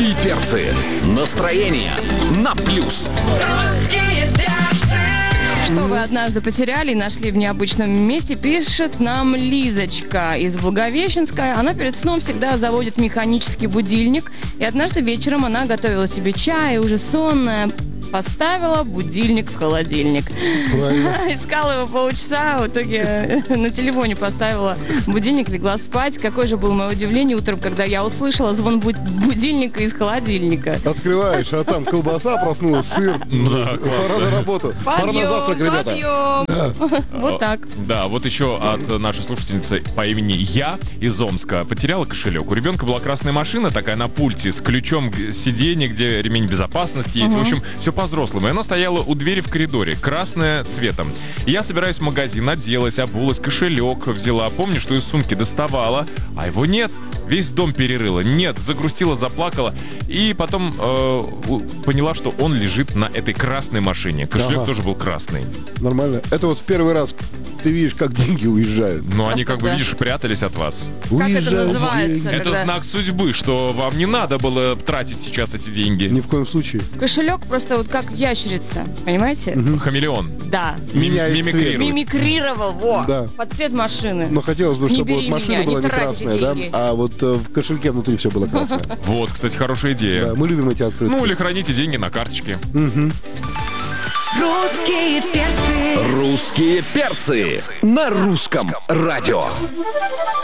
Русские перцы. Настроение на плюс. Что вы однажды потеряли и нашли в необычном месте, пишет нам Лизочка из Благовещенска. Она перед сном всегда заводит механический будильник. И однажды вечером она готовила себе чай, и уже сонная поставила будильник в холодильник. Искала его полчаса, в итоге на телефоне поставила будильник, легла спать. Какое же было мое удивление утром, когда я услышала звон будильника из холодильника. Открываешь, а там колбаса проснулась, сыр. Да, классно. Пора на работу. Пора на завтрак, ребята. Вот так. Да, вот еще от нашей слушательницы по имени Я из Омска. Потеряла кошелек. У ребенка была красная машина, такая на пульте, с ключом сиденья, где ремень безопасности есть. В общем, все по-взрослому. И она стояла у двери в коридоре, красная цветом. И я собираюсь в магазин, оделась, обулась, кошелек взяла. Помню, что из сумки доставала, а его нет. Весь дом перерыла. Нет, загрустила, заплакала. И потом поняла, что он лежит на этой красной машине. Кошелек тоже был красный. Нормально. Это вот в первый раз ты видишь, как деньги уезжают. Но они, как бы, видишь, прятались от вас. Как это называется? Это когда знак судьбы, что вам не надо было тратить сейчас эти деньги. Ни в коем случае. Кошелек просто вот как ящерица, понимаете? Хамелеон. Да. Меняет цвет. Мимикрировал, Да. под цвет машины. Но хотелось бы, Не чтобы вот бери машина меня, была не не тратьте красная, да? деньги. А вот в кошельке внутри все было красное. Вот, кстати, хорошая идея. Да, мы любим эти открытки. Ну, или храните деньги на карточке. Русские перцы. Русские перцы на русском радио.